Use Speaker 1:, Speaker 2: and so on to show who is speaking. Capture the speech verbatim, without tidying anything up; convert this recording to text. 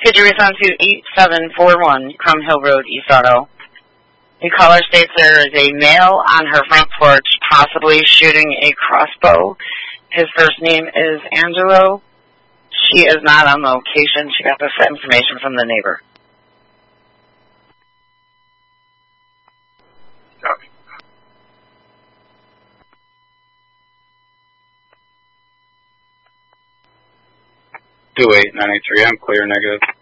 Speaker 1: Could you respond to eight seven four one Crum Hill Road, East Otto? The caller states there is a male on her front porch, possibly shooting a crossbow. His first name is Angelo. She is not on location. She got this information from the neighbor.
Speaker 2: Copy. two eight nine eight three, I'm clear, negative.